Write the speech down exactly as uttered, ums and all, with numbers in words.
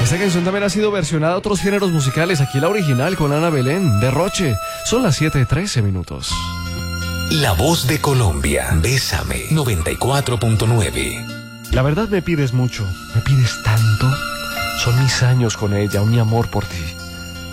Esta canción también ha sido versionada a otros géneros musicales. Aquí la original con Ana Belén, de Roche. Son las siete y trece minutos. La voz de Colombia. Bésame. noventa y cuatro punto nueve. La verdad me pides mucho. Me pides tanto. Son mis años con ella, un mi amor por ti.